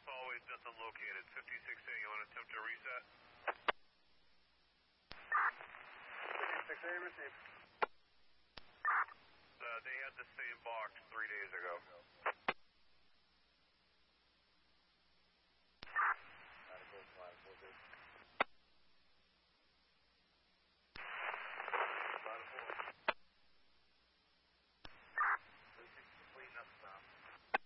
Almost always nothing located. 56A, you want to attempt to reset? 56A, received. They had the same box 3 days ago.